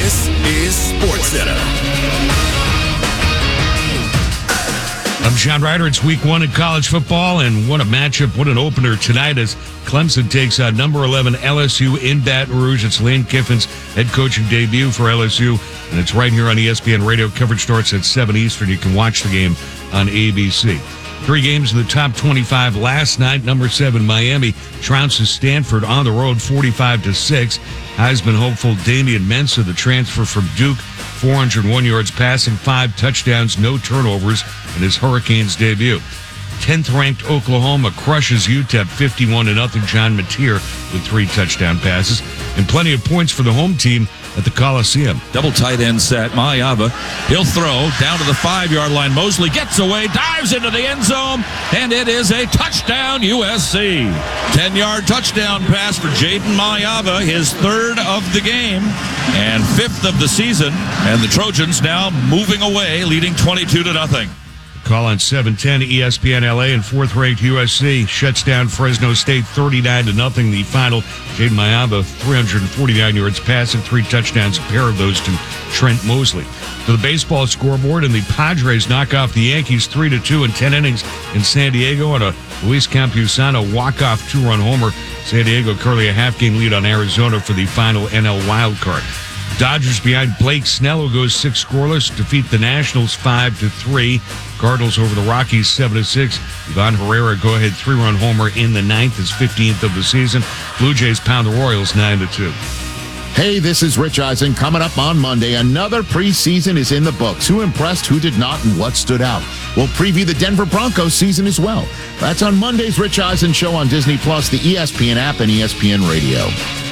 This is SportsCenter. I'm John Ryder. It's week 1 in college football, and what a matchup, what an opener tonight as Clemson takes on number 11 LSU in Baton Rouge. It's Lane Kiffin's head coaching debut for LSU, and it's right here on ESPN Radio. Coverage starts at 7 Eastern. You can watch the game on ABC. 3 games in the top 25 last night. Number 7 Miami trounces Stanford on the road 45-6. Heisman hopeful Damian Mensah, the transfer from Duke, 401 yards passing, 5 touchdowns, no turnovers in his Hurricanes debut. 10th-ranked Oklahoma crushes UTEP 51-0. John Mateer with 3 touchdown passes. And plenty of points for the home team at the Coliseum. Double tight end set. Mayava, he'll throw down to the 5-yard line. Mosley gets away, dives into the end zone, and it is a touchdown, USC. 10-yard touchdown pass for Jaden Mayava, his 3rd of the game and 5th of the season. And the Trojans now moving away, leading 22-0. Call on 710 ESPN LA, and 4th-ranked USC shuts down Fresno State 39-0. The final, Jaden Mayava, 349 yards passing, 3 touchdowns, a pair of those to Trent Mosley. To the baseball scoreboard, and the Padres knock off the Yankees 3-2 in 10 innings in San Diego on a Luis Campusano walk-off 2-run homer. San Diego currently a half-game lead on Arizona for the final NL wildcard. Dodgers behind Blake Snell, who goes 6 scoreless, defeat the Nationals 5-3. Cardinals over the Rockies 7-6. Ivan Herrera go-ahead 3-run homer in the 9th, his 15th of the season. Blue Jays pound the Royals 9-2. Hey, this is Rich Eisen. Coming up on Monday, another preseason is in the books. Who impressed, who did not, and what stood out? We'll preview the Denver Broncos season as well. That's on Monday's Rich Eisen Show on Disney+, the ESPN app, and ESPN Radio.